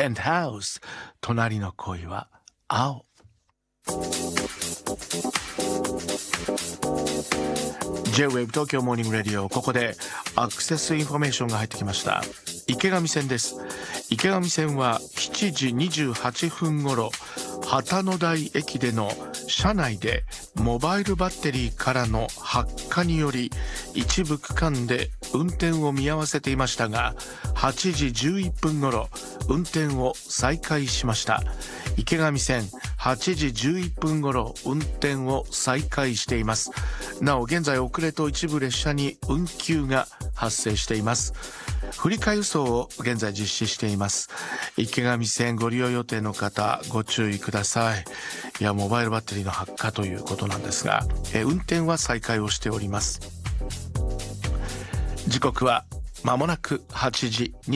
ペントハウス、隣の恋は青。J-Wave 東京モーニングラディオ、ここでアクセスインフォメーションが入ってきました。池上線です。池上線は7時28分頃、旗の台駅での車内でモバイルバッテリーからの発火により一部区間で運転を見合わせていましたが、8時11分頃運転を再開しました。池上線8時11分頃運転を再開しています。なお現在遅れと一部列車に運休が発生しています。振り替え輸送を現在実施しています。池上線ご利用予定の方ご注意ください。いや、モバイルバッテリーの発火ということなんですが、運転は再開をしております。時刻は間もなく8時